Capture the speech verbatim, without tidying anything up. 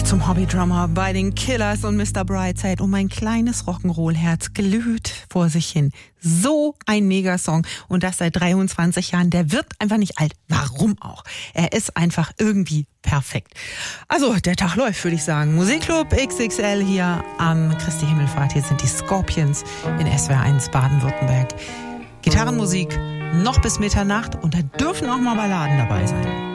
zum Hobbydrummer bei den Killers und Mister Brightside und mein kleines Rock'n'Roll-Herz glüht vor sich hin. So ein Megasong und das seit dreiundzwanzig Jahren. Der wird einfach nicht alt. Warum auch? Er ist einfach irgendwie perfekt. Also, der Tag läuft, würde ich sagen. Musikclub X X L hier am Christi Himmelfahrt. Hier sind die Scorpions in S W R eins Baden-Württemberg. Gitarrenmusik noch bis Mitternacht und da dürfen auch mal Balladen dabei sein.